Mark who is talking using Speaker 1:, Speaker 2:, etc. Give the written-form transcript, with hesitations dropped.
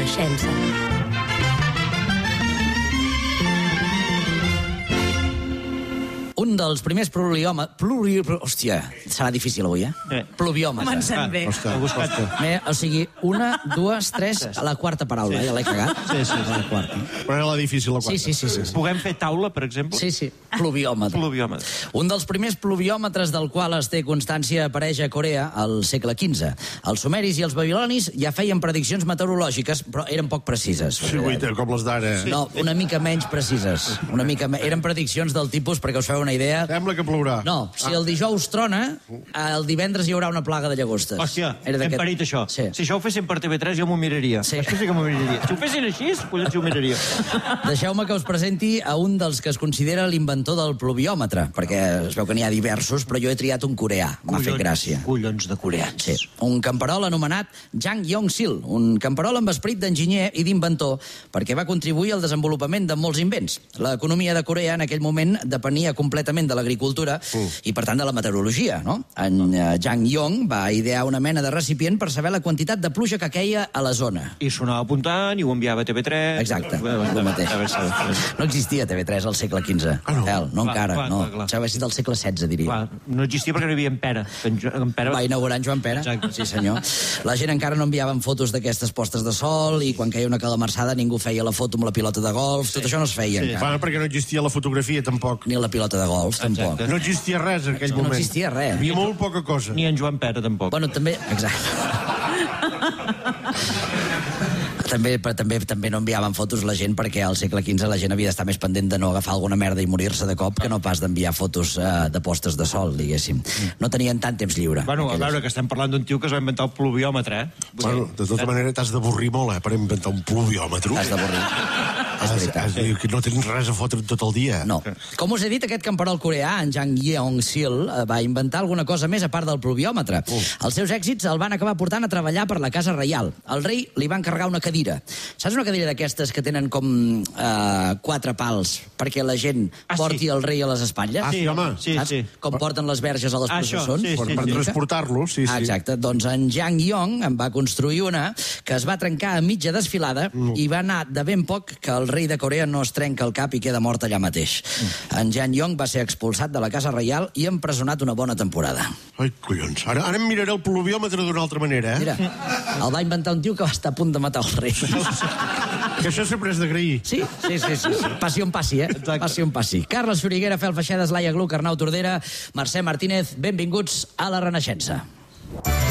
Speaker 1: Renaixença.
Speaker 2: Un dels primers Hòstia, serà difícil avui, Pluviòmetre.
Speaker 1: Comencem bé.
Speaker 2: O sigui, 1, 2, 3, a la quarta paraula, ja l'he cagat.
Speaker 3: Sí,
Speaker 2: la quarta.
Speaker 3: Però era la difícil, la quarta.
Speaker 2: Sí.
Speaker 4: Puguem fer taula, per exemple?
Speaker 2: Sí. Pluviòmetre. Un dels primers pluviòmetres del qual es té constància apareix a Corea al segle XV. Els sumeris i els babilonis ja feien prediccions meteorològiques, però eren poc precises.
Speaker 3: Sí, com les d'ara.
Speaker 2: No, una mica menys precises. Eren prediccions del tipus, perquè us feu una idea...
Speaker 3: Sembla que plourà.
Speaker 2: No, si el dijous trona, el divendres hi haurà una plaga de llagostes.
Speaker 4: Hòstia, hem parit això.
Speaker 2: Sí.
Speaker 4: Si això ho fessin per TV3 jo m'ho miraria.
Speaker 2: Sí.
Speaker 4: Això sí que m'ho miraria. Si ho fessin així, collons, ho miraria.
Speaker 2: Deixeu-me que us presenti a un dels que es considera l'inventor del pluviòmetre, perquè es veu que n'hi ha diversos, però jo he triat un coreà. M'ha fet gràcia.
Speaker 4: Collons de coreans.
Speaker 2: Sí. Un camperol anomenat Jang Yong-sil, un camperol amb esperit d'enginyer i d'inventor, perquè va contribuir al desenvolupament de molts invents. L'economia de Corea en aquell moment depenia completament de l'agricultura i, per tant, de la meteorologia, no? En Jang Yong va idear una mena de recipient per saber la quantitat de pluja que queia a la zona.
Speaker 4: I sonava apuntant i ho enviava a TV3.
Speaker 2: Exacte, el mateix. No existia TV3 al segle XV. No encara, no. Això va ser del segle XVI, diria.
Speaker 4: No existia perquè no hi havia en Pere.
Speaker 2: Va inaugurar en Joan Pere. Sí, senyor. La gent encara no enviaven fotos d'aquestes postes de sol i quan queia una calamarsada ningú feia la foto amb la pilota de golf. Tot això no es feia encara.
Speaker 3: Perquè no existia la fotografia, tampoc.
Speaker 2: Ni la pilota de golf, tampoc.
Speaker 3: No existia res en aquell moment.
Speaker 2: No existia res.
Speaker 3: Hi havia molt poca cosa.
Speaker 4: Ni en Joan Pere, tampoc.
Speaker 2: Bueno, també... Exacte. També no enviaven fotos la gent perquè al segle XV la gent havia d'estar més pendent de no agafar alguna merda i morir-se de cop que no pas d'enviar fotos de postes de sol, diguéssim. No tenien tant temps lliure.
Speaker 4: Bueno, a veure, que estem parlant d'un tio que es va inventar el pluviòmetre,
Speaker 3: Bueno, de tota manera t'has d'avorrir molt, per inventar un pluviòmetre.
Speaker 2: T'has d'avorrir. És veritat.
Speaker 3: Que no tens res a fotre tot el dia.
Speaker 2: No. Com us he dit, aquest camperol coreà, en Jang Yong-sil, va inventar alguna cosa més a part del pluviòmetre. Els seus èxits el van acabar portant a treballar per la Casa Reial. El rei li va encarregar una cadira. Saps una cadira d'aquestes que tenen com 4 pals perquè la gent porti el rei a les espatlles?
Speaker 3: Sí, home.
Speaker 2: Saps? Com porten les verges a les processons?
Speaker 3: Per transportar-lo, sí.
Speaker 2: Exacte. Doncs en Jang Yong en va construir una que es va trencar a mitja desfilada i va anar de ben poc que el rei de Corea no es trenca el cap i queda mort allà mateix. En Jang Yong va ser expulsat de la Casa Reial i empresonat una bona temporada.
Speaker 3: Ai, collons. Ara em miraré el pluviòmetre d'una altra manera,
Speaker 2: Mira, el va inventar un tio que va estar a punt de matar el rei.
Speaker 3: Que això sempre és d'agrair.
Speaker 2: Sí. Passi on passi, Passi on passi. Carles Xuriguera, Fel Feixedes, Laia Gluck, Arnau Tordera, Mercè Martínez, benvinguts a la Renaixença.